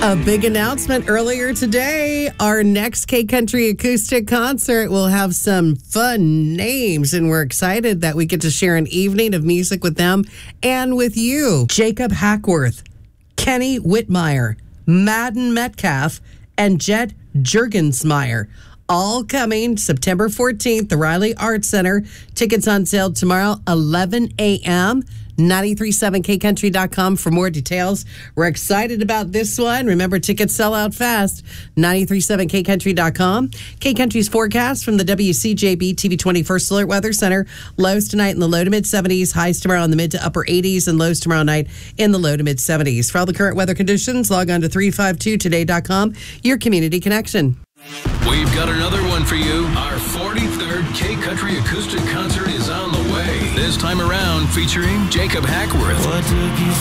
A big announcement earlier today. Our next K-Country Acoustic concert will have some fun names, and we're excited that we get to share an evening of music with them and with you. Jacob Hackworth, Kenny Whitmire, Madden Metcalf, and Jet Juergensmeyer. All coming September 14th, the Riley Arts Center. Tickets on sale tomorrow, 11 a.m. 937kcountry.com for more details. We're excited about this one. Remember, tickets sell out fast. 937kcountry.com. K-Country's forecast from the WCJB TV 20 First Alert Weather Center. Lows tonight in the low to mid 70s. Highs tomorrow in the mid to upper 80s. And lows tomorrow night in the low to mid 70s. For all the current weather conditions, log on to 352today.com. Your community connection. We've got another one for you. Our 43rd K-Country Acoustic Concert is on the way. This time around featuring Jacob Hackworth.